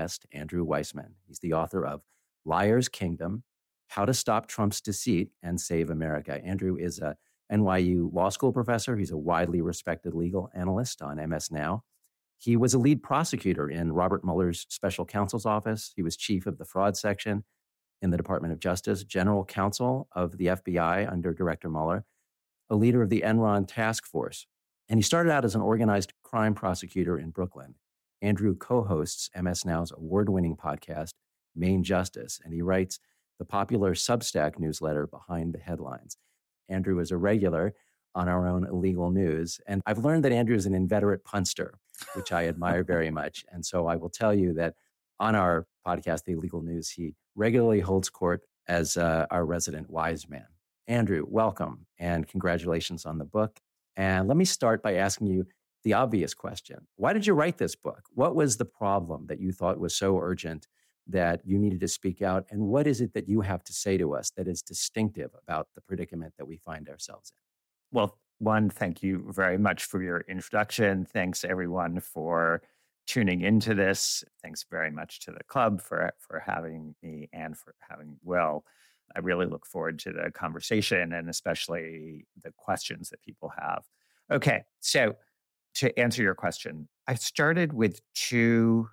guest, Andrew Weissman. He's the author of Liar's Kingdom, How to Stop Trump's Deceit and Save America. Andrew is a NYU law school professor. He's a widely respected legal analyst on MS Now. He was a lead prosecutor in Robert Mueller's special counsel's office. He was chief of the fraud section in the Department of Justice, general counsel of the FBI under Director Mueller, a leader of the Enron task force. And he started out as an organized crime prosecutor in Brooklyn. Andrew co-hosts MS Now's award-winning podcast, Main Justice, and he writes the popular Substack newsletter Behind the Headlines. Andrew is a regular on our own Illegal News, and I've learned that Andrew is an inveterate punster, which I admire very much. And so I will tell you that on our podcast, The Illegal News, he regularly holds court as our resident wise man. Andrew, welcome, and congratulations on the book. And let me start by asking you the obvious question. Why did you write this book? What was the problem that you thought was so urgent that you needed to speak out? And what is it that you have to say to us that is distinctive about the predicament that we find ourselves in? Well, one, thank you very much for your introduction. Thanks, everyone, for tuning into this. Thanks very much to the club for having me and for having Will. I really look forward to the conversation and especially the questions that people have. Okay, so to answer your question, I started with two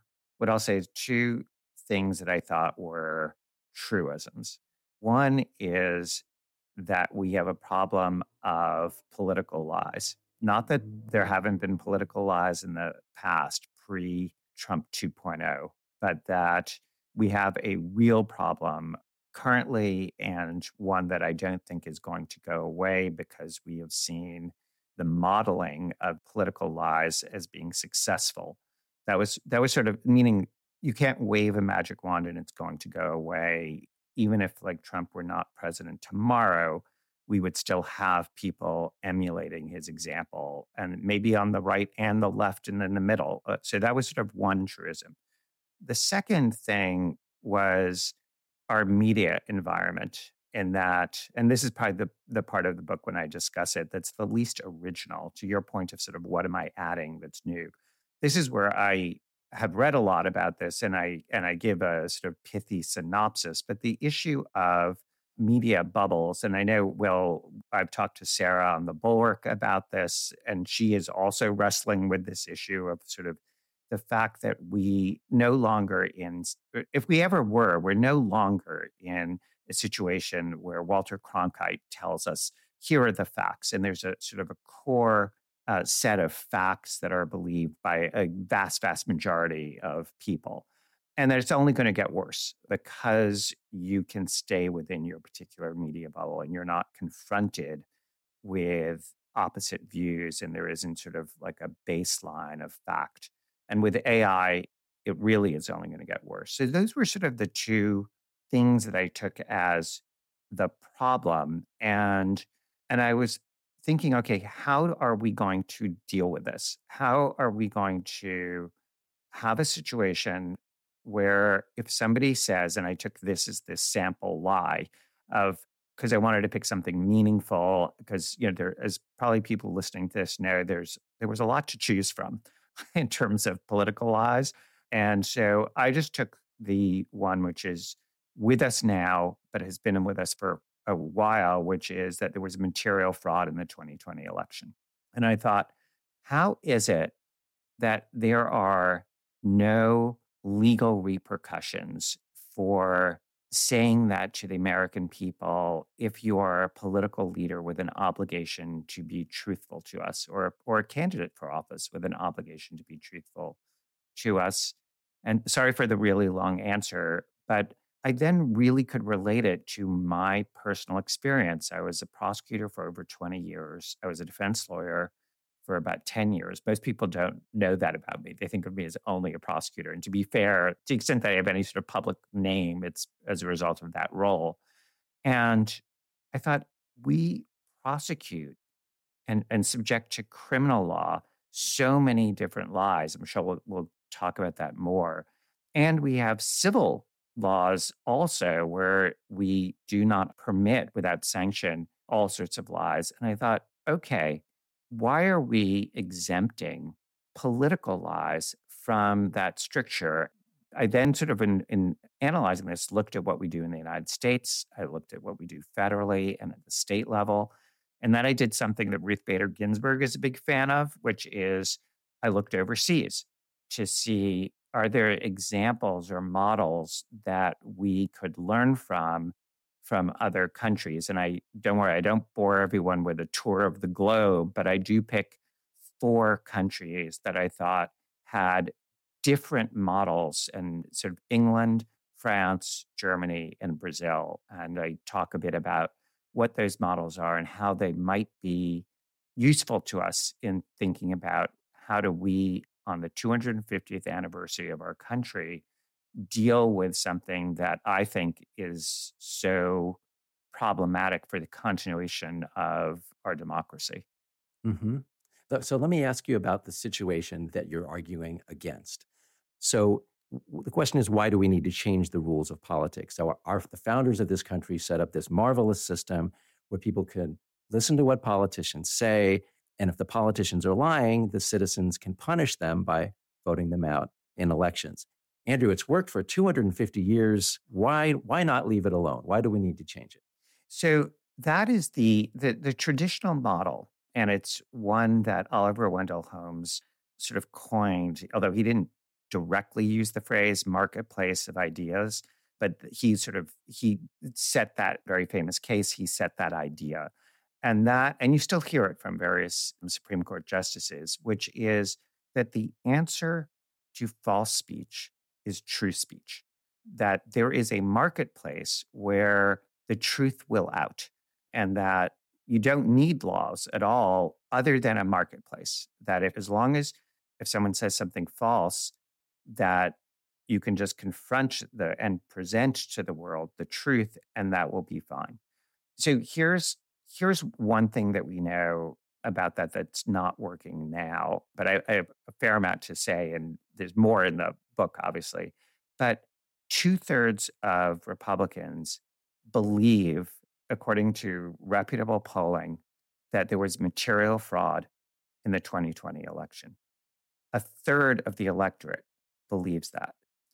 things that I thought were truisms. One is that we have a problem of political lies. Not that there haven't been political lies in the past, pre-Trump 2.0, but that we have a real problem currently, and one that I don't think is going to go away because we have seen the modeling of political lies as being successful. That was sort of meaning you can't wave a magic wand and it's going to go away. Even if like Trump were not president tomorrow, we would still have people emulating his example, and maybe on the right and the left and in the middle. So that was sort of one truism. The second thing was our media environment. And this is probably the part of the book when I discuss it that's the least original, to your point of sort of what am I adding that's new. This is where I have read a lot about this, and I give a sort of pithy synopsis. But the issue of media bubbles, and I know, Will, I've talked to Sarah on the Bulwark about this, and she is also wrestling with this issue of sort of the fact that we're no longer in a situation where Walter Cronkite tells us, here are the facts. And there's a sort of a core set of facts that are believed by a vast, vast majority of people. And that it's only going to get worse because you can stay within your particular media bubble and you're not confronted with opposite views, and there isn't sort of like a baseline of fact. And with AI, it really is only going to get worse. So those were sort of the two things that I took as the problem. And I was thinking, okay, how are we going to deal with this? How are we going to have a situation where if somebody says, and I took this as this sample lie of, because I wanted to pick something meaningful, because there, as probably people listening to this know, there was a lot to choose from in terms of political lies. And so I just took the one which is with us now, but has been with us for a while, which is that there was material fraud in the 2020 election. And I thought, how is it that there are no legal repercussions for saying that to the American people if you are a political leader with an obligation to be truthful to us, or a candidate for office with an obligation to be truthful to us? And sorry for the really long answer, but I then really could relate it to my personal experience. I was a prosecutor for over 20 years. I was a defense lawyer for about 10 years. Most people don't know that about me. They think of me as only a prosecutor. And to be fair, to the extent that I have any sort of public name, it's as a result of that role. And I thought, we prosecute and subject to criminal law so many different lies. I'm sure we'll talk about that more. And we have civil laws also where we do not permit without sanction all sorts of lies. And I thought, okay, why are we exempting political lies from that stricture? I then sort of in analyzing this, looked at what we do in the United States. I looked at what we do federally and at the state level. And then I did something that Ruth Bader Ginsburg is a big fan of, which is I looked overseas to see, are there examples or models that we could learn from other countries? And I don't worry, I don't bore everyone with a tour of the globe, but I do pick 4 countries that I thought had different models, and sort of England, France, Germany, and Brazil. And I talk a bit about what those models are and how they might be useful to us in thinking about how do we, on the 250th anniversary of our country, deal with something that I think is so problematic for the continuation of our democracy. Hmm. So let me ask you about the situation that you're arguing against. So the question is, why do we need to change the rules of politics? So the founders of this country set up this marvelous system where people can listen to what politicians say, and if the politicians are lying, the citizens can punish them by voting them out in elections. Andrew, it's worked for 250 years. Why not leave it alone? Why do we need to change it? So that is the traditional model, and it's one that Oliver Wendell Holmes sort of coined, although he didn't directly use the phrase marketplace of ideas, but he set that very famous case. He set that idea. And you still hear it from various Supreme Court justices, which is that the answer to false speech is true speech, that there is a marketplace where the truth will out, and that you don't need laws at all other than a marketplace. That as long as if someone says something false, that you can just confront and present to the world the truth, and that will be fine. So here's one thing that we know about that's not working now, but I have a fair amount to say, and there's more in the book, obviously. But 2/3 of Republicans believe, according to reputable polling, that there was material fraud in the 2020 election. 1/3 of the electorate believes that.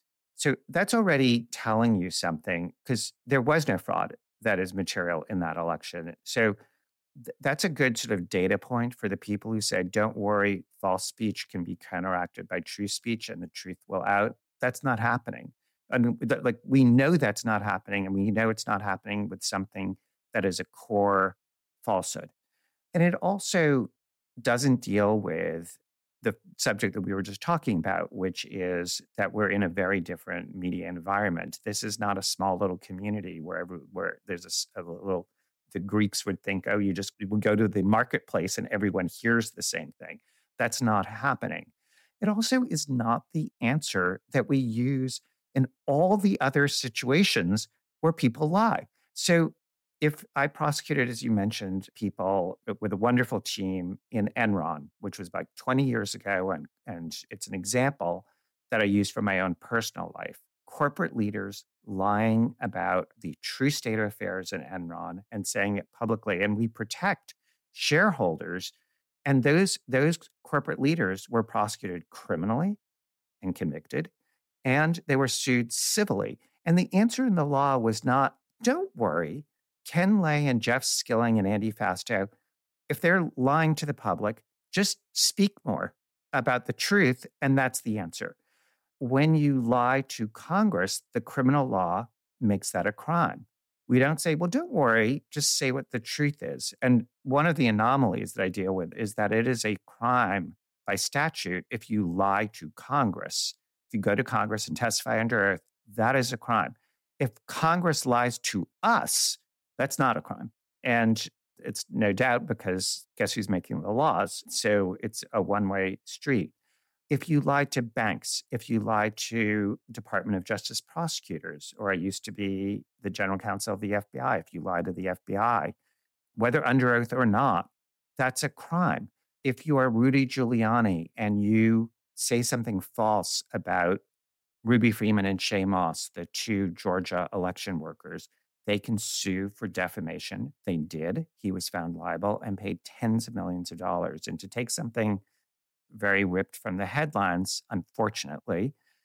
So that's already telling you something, because there was no fraud that is material in that election. So that's a good sort of data point for the people who say, don't worry, false speech can be counteracted by true speech and the truth will out. That's not happening. I mean, we know that's not happening, and we know it's not happening with something that is a core falsehood. And it also doesn't deal with the subject that we were just talking about, which is that we're in a very different media environment. This is not a small little community where there's a little, the Greeks would think, oh, you would go to the marketplace and everyone hears the same thing. That's not happening. It also is not the answer that we use in all the other situations where people lie. So if I prosecuted, as you mentioned, people with a wonderful team in Enron, which was like 20 years ago, and it's an example that I use from my own personal life, corporate leaders lying about the true state of affairs in Enron and saying it publicly, and we protect shareholders. And those corporate leaders were prosecuted criminally and convicted, and they were sued civilly. And the answer in the law was not, don't worry, Ken Lay and Jeff Skilling and Andy Fastow, if they're lying to the public, just speak more about the truth, and that's the answer. When you lie to Congress, the criminal law makes that a crime. We don't say, well, don't worry, just say what the truth is. And one of the anomalies that I deal with is that it is a crime by statute if you lie to Congress. If you go to Congress and testify under oath, that is a crime. If Congress lies to us, that's not a crime. And it's no doubt because guess who's making the laws? So it's a one-way street. If you lie to banks, if you lie to Department of Justice prosecutors, or I used to be the general counsel of the FBI, if you lie to the FBI, whether under oath or not, that's a crime. If you are Rudy Giuliani and you say something false about Ruby Freeman and Shay Moss, the 2 Georgia election workers, they can sue for defamation. They did. He was found liable and paid tens of millions of dollars. And to take something very ripped from the headlines, unfortunately,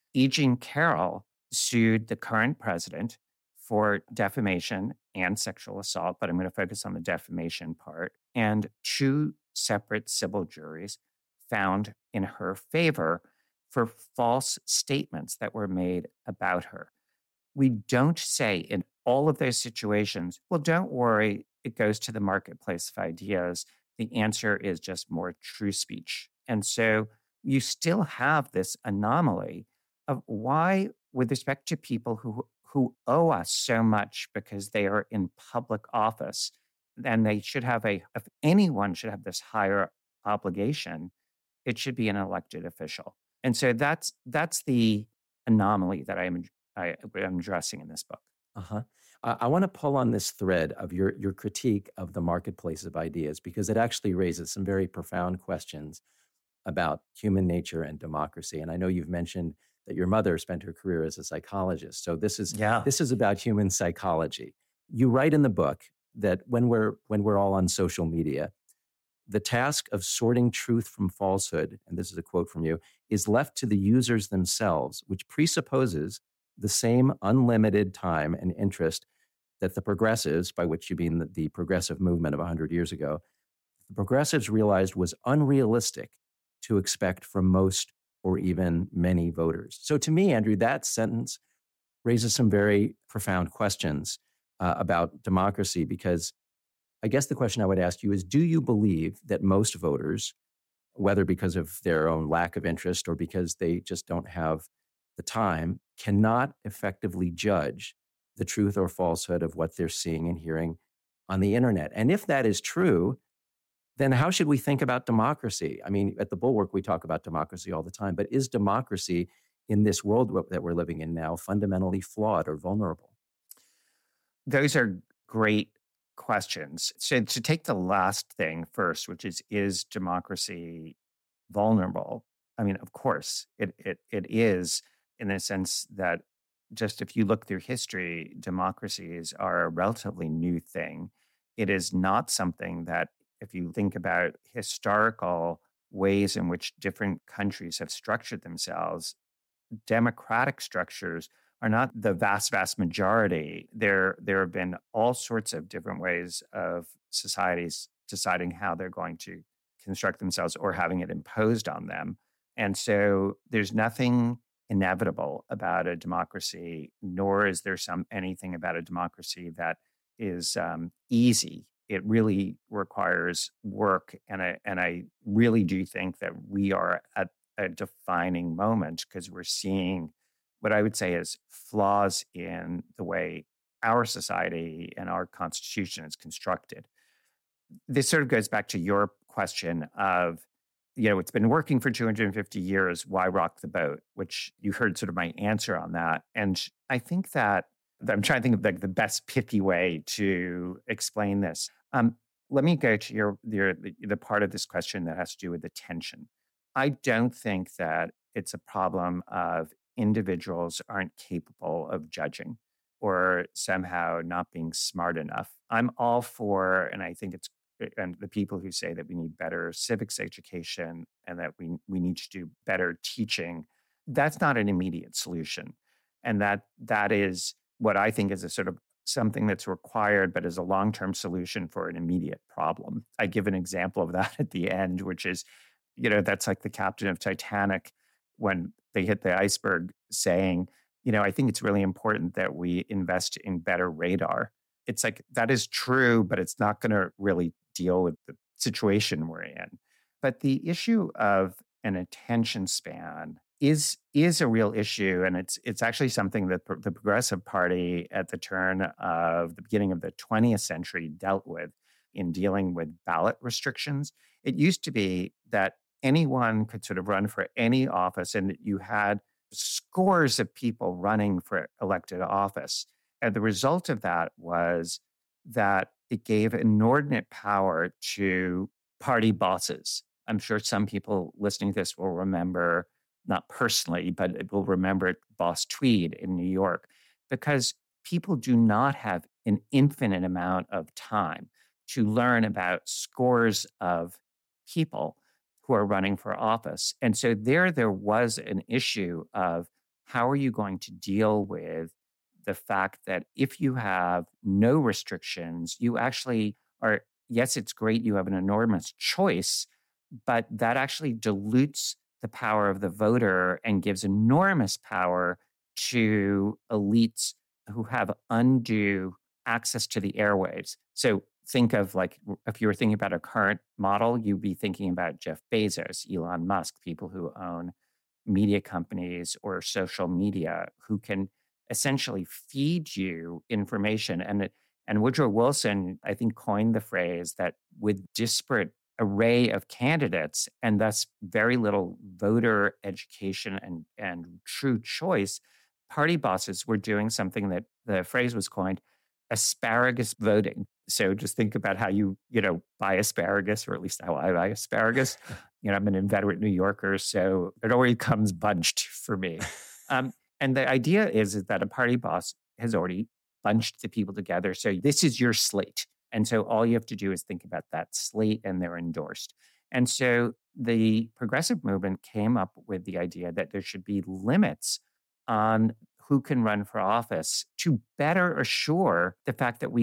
E. Jean Carroll sued the current president for defamation and sexual assault, but I'm going to focus on the defamation part. And two separate civil juries found in her favor for false statements that were made about her. We don't say in all of those situations, well, don't worry, it goes to the marketplace of ideas. The answer is just more true speech. And so you still have this anomaly of why, with respect to people who owe us so much because they are in public office, and they should have if anyone should have this higher obligation, it should be an elected official. And so that's the anomaly that I'm addressing in this book. Uh-huh. I want to pull on this thread of your critique of the marketplace of ideas, because it actually raises some very profound questions about human nature and democracy. And I know you've mentioned that your mother spent her career as a psychologist. So this is about human psychology. You write in the book that when we're all on social media, the task of sorting truth from falsehood, and this is a quote from you, is left to the users themselves, which presupposes the same unlimited time and interest that the progressives, by which you mean the progressive movement of 100 years ago, the progressives realized was unrealistic to expect from most or even many voters. So to me, Andrew, that sentence raises some very profound questions about democracy, because I guess the question I would ask you is, do you believe that most voters, whether because of their own lack of interest or because they just don't have the time, cannot effectively judge the truth or falsehood of what they're seeing and hearing on the internet? And if that is true, then how should we think about democracy? I mean, at the Bulwark, we talk about democracy all the time, but is democracy in this world that we're living in now fundamentally flawed or vulnerable? Those are great questions. So to take the last thing first, which is democracy vulnerable? I mean, of course, it is, in the sense that just if you look through history, democracies are a relatively new thing. It is not something that, if you think about historical ways in which different countries have structured themselves, democratic structures are not the vast majority. There have been all sorts of different ways of societies deciding how they're going to construct themselves or having it imposed on them. And so there's nothing inevitable about a democracy, nor is there anything about a democracy that is easy. It really requires work, and I really do think that we are at a defining moment, because we're seeing what I would say is flaws in the way our society and our Constitution is constructed. This sort of goes back to your question of, it's been working for 250 years, why rock the boat? Which you heard sort of my answer on that. And I think that I'm trying to think of like the best pithy way to explain this. Let me go to the part of this question that has to do with attention. I don't think that it's a problem of individuals aren't capable of judging or somehow not being smart enough. I'm all for, and I think it's, and the people who say that we need better civics education and that we need to do better teaching, that's not an immediate solution. And that is what I think is a sort of something that's required, but is a long-term solution for an immediate problem. I give an example of that at the end, which is, that's like the captain of Titanic when they hit the iceberg saying, I think it's really important that we invest in better radar. It's like, that is true, but it's not going to really deal with the situation we're in. But the issue of an attention span is a real issue. And it's actually something that the Progressive Party at the turn of the beginning of the 20th century dealt with in dealing with ballot restrictions. It used to be that anyone could sort of run for any office, and you had scores of people running for elected office. And the result of that was that it gave inordinate power to party bosses. I'm sure some people listening to this will remember, not personally, but it will remember Boss Tweed in New York, because people do not have an infinite amount of time to learn about scores of people who are running for office. And so there was an issue of how are you going to deal with the fact that if you have no restrictions, you actually are, yes, it's great you have an enormous choice, but that actually dilutes the power of the voter and gives enormous power to elites who have undue access to the airwaves. So think of like, if you were thinking about a current model, you'd be thinking about Jeff Bezos, Elon Musk, people who own media companies or social media who can essentially feed you information. And Woodrow Wilson, I think, coined the phrase that with disparate array of candidates and thus very little voter education and true choice, party bosses were doing something that the phrase was coined asparagus voting. So just think about how you buy asparagus, or at least how I buy asparagus. I'm an inveterate New Yorker, so it already comes bunched for me. And the idea is that a party boss has already bunched the people together. So this is your slate. And so all you have to do is think about that slate and they're endorsed. And so the progressive movement came up with the idea that there should be limits on who can run for office to better assure the fact that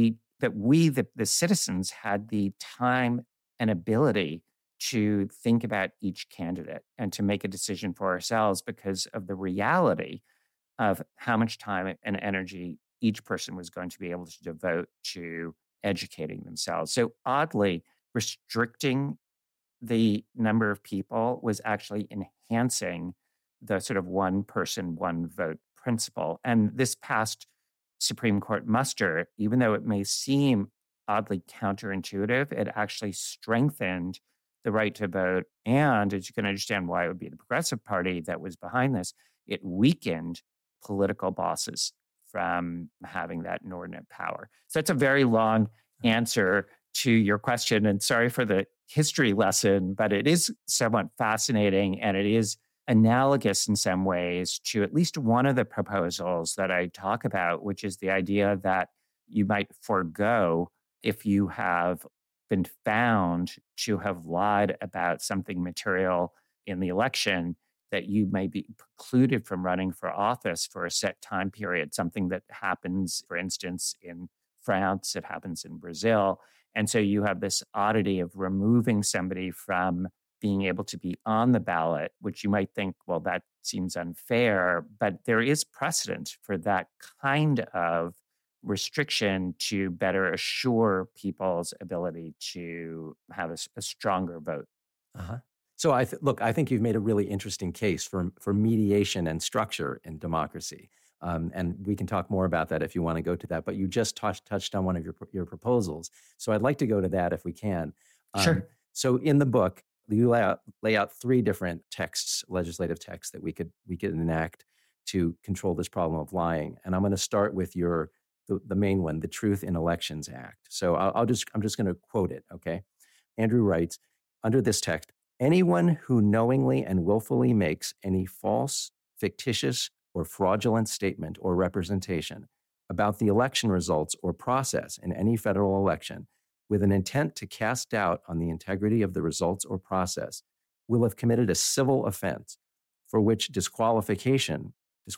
the citizens had the time and ability to think about each candidate and to make a decision for ourselves because of the reality of how much time and energy each person was going to be able to devote to educating themselves. So oddly, restricting the number of people was actually enhancing the sort of one person, one vote principle. And this past Supreme Court muster, even though it may seem oddly counterintuitive, it actually strengthened the right to vote. And as you can understand why it would be the Progressive Party that was behind this, it weakened political bosses from having that inordinate power. So it's a very long answer to your question. And sorry for the history lesson, but it is somewhat fascinating and it is analogous in some ways to at least one of the proposals that I talk about, which is the idea that you might forego if you have been found to have lied about something material in the election, that you may be precluded from running for office for a set time period, something that happens, for instance, in France, it happens in Brazil. And so you have this oddity of removing somebody from being able to be on the ballot, which you might think, well, that seems unfair, but there is precedent for that kind of restriction to better assure people's ability to have a stronger vote. Uh-huh. So I think you've made a really interesting case for mediation and structure in democracy. And we can talk more about that if you want to go to that. But you just touched on one of your proposals. So I'd like to go to that if we can. Sure. So in the book, you lay out three different texts, legislative texts that we could enact to control this problem of lying. And I'm going to start with the main one, the Truth in Elections Act. So I'm just going to quote it. Okay. Andrew writes, under this text, anyone who knowingly and willfully makes any false, fictitious, or fraudulent statement or representation about the election results or process in any federal election with an intent to cast doubt on the integrity of the results or process will have committed a civil offense for which disqualification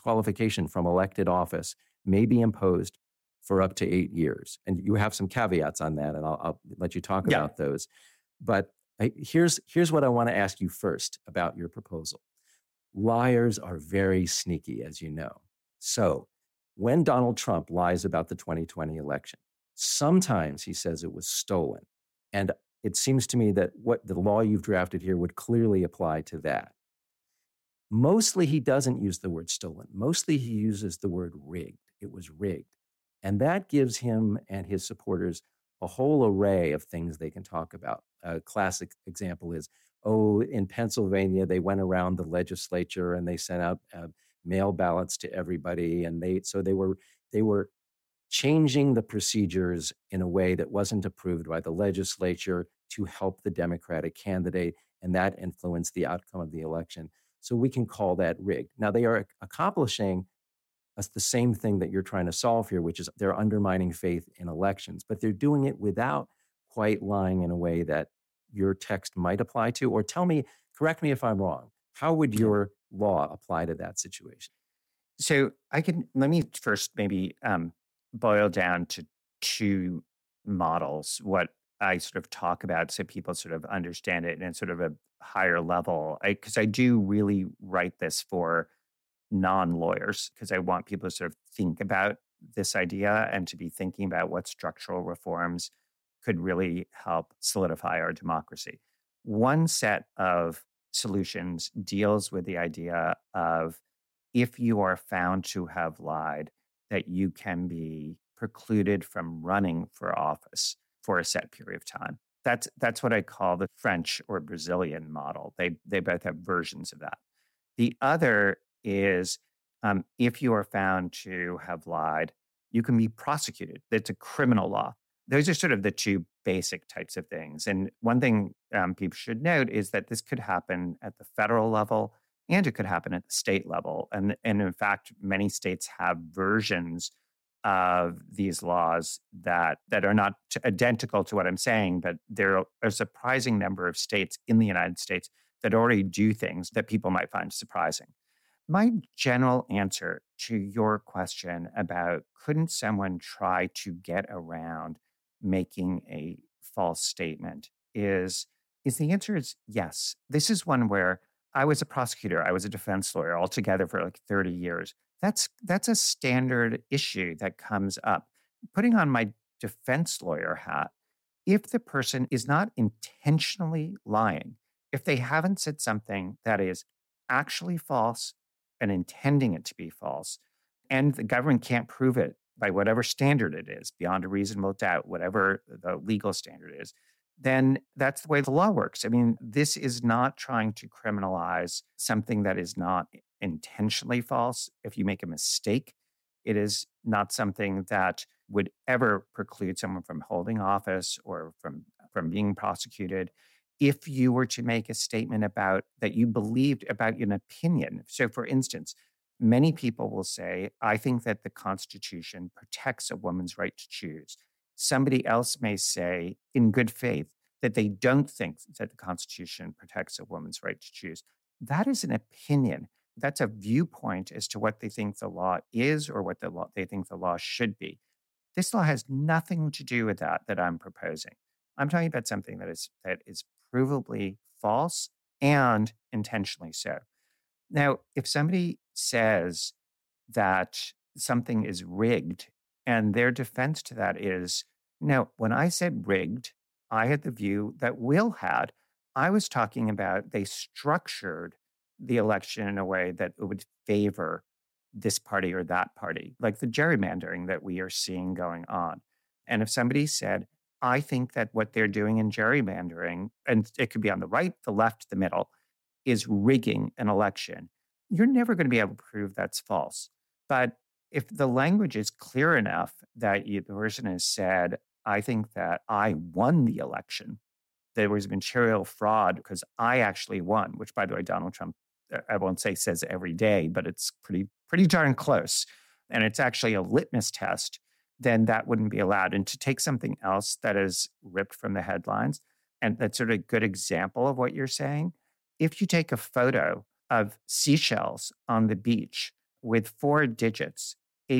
from elected office may be imposed for up to 8 years. And you have some caveats on that, and I'll let you talk about those. But here's what I want to ask you first about your proposal. Liars are very sneaky, as you know. So when Donald Trump lies about the 2020 election, sometimes he says it was stolen. And it seems to me that what the law you've drafted here would clearly apply to that. Mostly he doesn't use the word stolen. Mostly he uses the word rigged. It was rigged. And that gives him and his supporters a whole array of things they can talk about. A classic example is, in Pennsylvania, they went around the legislature and they sent out mail ballots to everybody. And they were changing the procedures in a way that wasn't approved by the legislature to help the Democratic candidate. And that influenced the outcome of the election. So we can call that rigged. Now, they are accomplishing the same thing that you're trying to solve here, which is they're undermining faith in elections, but they're doing it without quite lying in a way that your text might apply to. Or correct me if I'm wrong, how would your law apply to that situation? So let me first maybe boil down to two models, what I sort of talk about so people sort of understand it in sort of a higher level. Because I do really write this for non-lawyers, because I want people to sort of think about this idea and to be thinking about what structural reforms could really help solidify our democracy. One set of solutions deals with the idea of, if you are found to have lied, that you can be precluded from running for office for a set period of time. That's what I call the French or Brazilian model. They both have versions of that. The other is, if you are found to have lied, you can be prosecuted. It's a criminal law. Those are sort of the two basic types of things. And one thing people should note is that this could happen at the federal level and it could happen at the state level. And in fact, many states have versions of these laws that are not identical to what I'm saying, but there are a surprising number of states in the United States that already do things that people might find surprising. My general answer to your question about, couldn't someone try to get around making a false statement, is the answer is yes. This is one where I was a prosecutor, I was a defense lawyer altogether for like 30 years. That's a standard issue that comes up. Putting on my defense lawyer hat, if the person is not intentionally lying, if they haven't said something that is actually false and intending it to be false, and the government can't prove it by whatever standard it is, beyond a reasonable doubt, whatever the legal standard is, then that's the way the law works. I mean, this is not trying to criminalize something that is not intentionally false. If you make a mistake, it is not something that would ever preclude someone from holding office or from being prosecuted. If you were to make a statement about that you believed about an opinion. So for instance, many people will say, I think that the Constitution protects a woman's right to choose. Somebody else may say, in good faith, that they don't think that the Constitution protects a woman's right to choose. That is an opinion. That's a viewpoint as to what they think the law is or what they think the law should be. This law has nothing to do with that I'm proposing. I'm talking about something that is provably false and intentionally so. Now, if somebody says that something is rigged, and their defense to that is, no, when I said rigged, I had the view that Will had. I was talking about they structured the election in a way that it would favor this party or that party, like the gerrymandering that we are seeing going on. And if somebody said, I think that what they're doing in gerrymandering, and it could be on the right, the left, the middle, is rigging an election, you're never going to be able to prove that's false. But if the language is clear enough that the person has said, I think that I won the election, there was material fraud because I actually won, which, by the way, Donald Trump, I won't say says every day, but it's pretty darn close. And it's actually a litmus test, then that wouldn't be allowed. And to take something else that is ripped from the headlines, and that's sort of a good example of what you're saying, if you take a photo of seashells on the beach with 4 digits,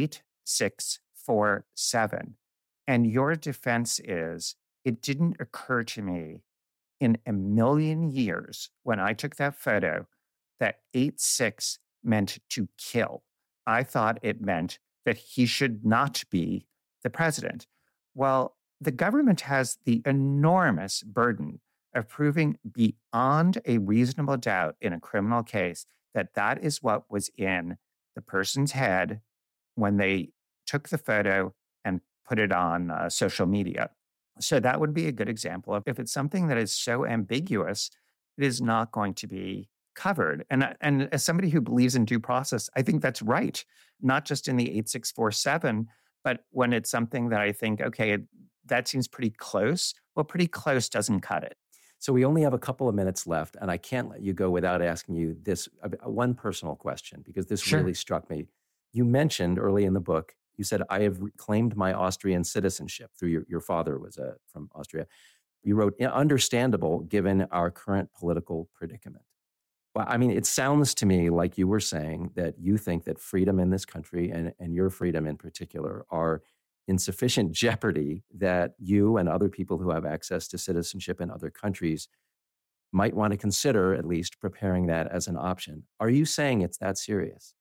8647, and your defense is, it didn't occur to me in a million years when I took that photo that 86 meant to kill. I thought it meant that he should not be the president. Well, the government has the enormous burden of proving beyond a reasonable doubt in a criminal case that that is what was in the person's head when they took the photo and put it on social media. So that would be a good example of, if it's something that is so ambiguous, it is not going to be covered. And as somebody who believes in due process, I think that's right, not just in the 8647, but when it's something that I think, okay, that seems pretty close. Well, pretty close doesn't cut it. So we only have a couple of minutes left, and I can't let you go without asking you this one personal question, because this Sure. really struck me. You mentioned early in the book, you said, I have reclaimed my Austrian citizenship through your father was from Austria. You wrote, understandable given our current political predicament. Well, I mean, it sounds to me like you were saying that you think that freedom in this country and your freedom in particular are in sufficient jeopardy that you and other people who have access to citizenship in other countries might want to consider at least preparing that as an option. Are you saying it's that serious?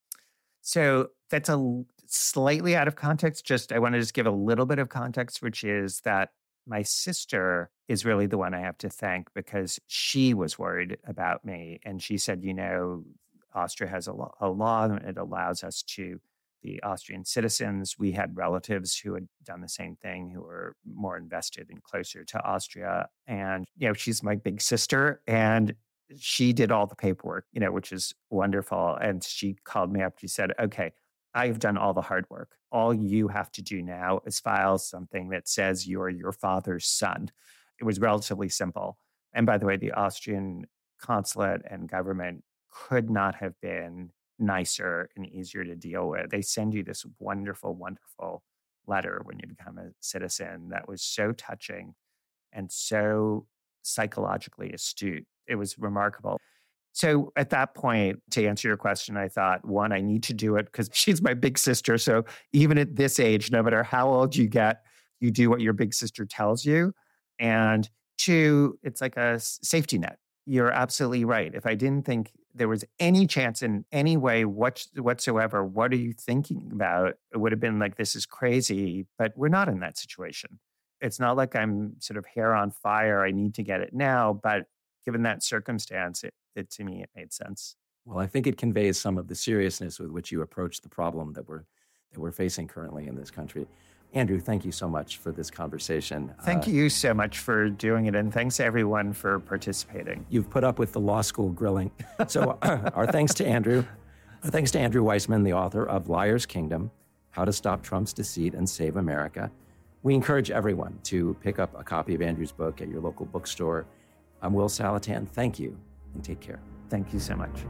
So that's slightly out of context. I want to just give a little bit of context, which is that my sister is really the one I have to thank because she was worried about me. And she said, Austria has a law and it allows us to be Austrian citizens. We had relatives who had done the same thing, who were more invested and closer to Austria. And, she's my big sister. And she did all the paperwork, which is wonderful. And she called me up. She said, okay, I've done all the hard work. All you have to do now is file something that says you're your father's son. It was relatively simple. And by the way, the Austrian consulate and government could not have been nicer and easier to deal with. They send you this wonderful, wonderful letter when you become a citizen that was so touching and so psychologically astute. It was remarkable. So at that point, to answer your question, I thought, one, I need to do it because she's my big sister. So even at this age, no matter how old you get, you do what your big sister tells you. And two, it's like a safety net. You're absolutely right. If I didn't think there was any chance in any way whatsoever, what are you thinking about? It would have been like, this is crazy, but we're not in that situation. It's not like I'm sort of hair on fire. I need to get it now. But given that circumstance, to me, it made sense. Well, I think it conveys some of the seriousness with which you approach the problem that we're facing currently in this country. Andrew, thank you so much for this conversation. Thank you so much for doing it, and thanks everyone for participating. You've put up with the law school grilling. So our thanks to Andrew. Our thanks to Andrew Weissmann, the author of Liar's Kingdom, How to Stop Trump's Deceit and Save America. We encourage everyone to pick up a copy of Andrew's book at your local bookstore. I'm Will Saletan. Thank you, and take care. Thank you so much.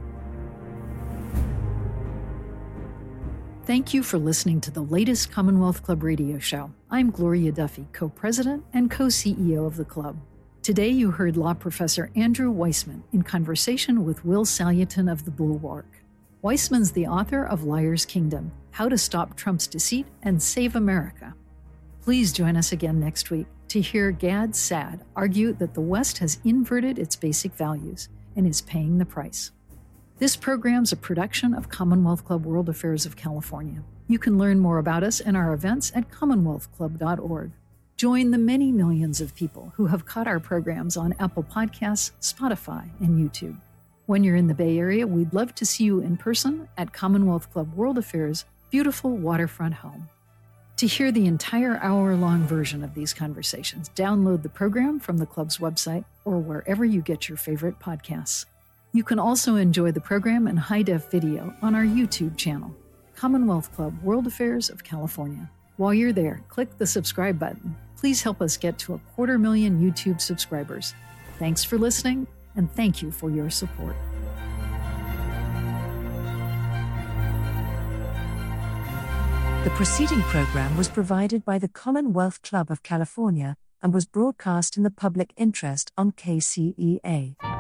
Thank you for listening to the latest Commonwealth Club radio show. I'm Gloria Duffy, co-president and co-CEO of the club. Today you heard law professor Andrew Weissmann in conversation with Will Saletan of The Bulwark. Weissmann's the author of Liar's Kingdom, How to Stop Trump's Deceit and Save America. Please join us again next week to hear Gad Saad argue that the West has inverted its basic values and is paying the price. This program's a production of Commonwealth Club World Affairs of California. You can learn more about us and our events at commonwealthclub.org. Join the many millions of people who have caught our programs on Apple Podcasts, Spotify, and YouTube. When you're in the Bay Area, we'd love to see you in person at Commonwealth Club World Affairs' beautiful waterfront home. To hear the entire hour-long version of these conversations, download the program from the club's website or wherever you get your favorite podcasts. You can also enjoy the program in high-def video on our YouTube channel, Commonwealth Club World Affairs of California. While you're there, click the subscribe button. Please help us get to 250,000 YouTube subscribers. Thanks for listening, and thank you for your support. The preceding program was provided by the Commonwealth Club of California and was broadcast in the public interest on KCEA.